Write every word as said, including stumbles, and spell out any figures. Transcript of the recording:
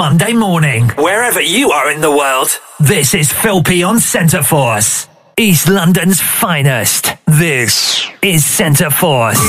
Monday morning. Wherever you are in the world. This is Philpy on Centre Force. East London's finest. This is Centre Force.